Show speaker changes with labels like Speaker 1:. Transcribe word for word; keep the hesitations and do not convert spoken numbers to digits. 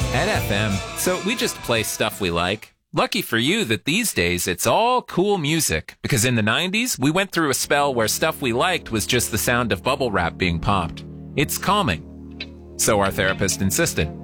Speaker 1: At F M, so we just play stuff we like. Lucky for you that these days it's all cool music, because in the nineties, we went through a spell where stuff we liked was just the sound of bubble wrap being popped. It's calming. So our therapist insisted.